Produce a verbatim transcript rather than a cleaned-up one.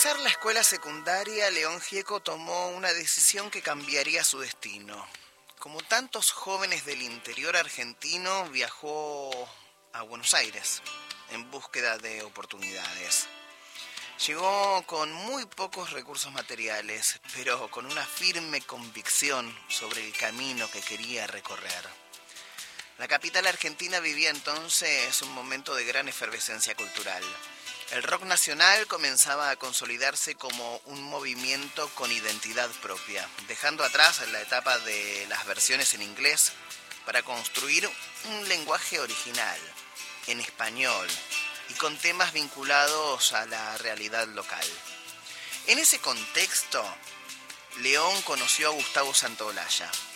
Al finalizar la escuela secundaria, León Gieco tomó una decisión que cambiaría su destino. Como tantos jóvenes del interior argentino, viajó a Buenos Aires en búsqueda de oportunidades. Llegó con muy pocos recursos materiales, pero con una firme convicción sobre el camino que quería recorrer. La capital argentina vivía entonces un momento de gran efervescencia cultural. El rock nacional comenzaba a consolidarse como un movimiento con identidad propia, dejando atrás la etapa de las versiones en inglés para construir un lenguaje original, en español, y con temas vinculados a la realidad local. En ese contexto, León conoció a Gustavo Santaolalla,